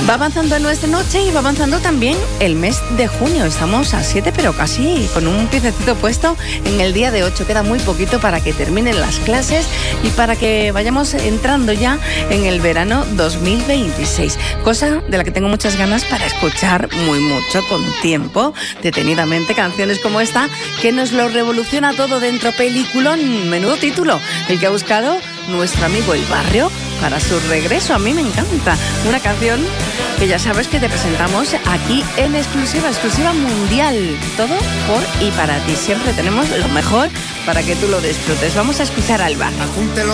Va avanzando nuestra noche y va avanzando también el mes de junio. Estamos a 7, pero casi con un piececito puesto en el día de 8. Queda muy poquito para que terminen las clases y para que vayamos entrando ya en el verano 2026. Cosa de la que tengo muchas ganas para escuchar muy mucho, con tiempo, detenidamente, canciones como esta, que nos lo revoluciona todo dentro. Peliculón, menudo título, el que ha buscado nuestro amigo El Barrio para su regreso. A mí me encanta. Una canción que ya sabes que te presentamos aquí en exclusiva mundial. Todo por y para ti. Siempre tenemos lo mejor para que tú lo disfrutes. Vamos a escuchar al Barrio.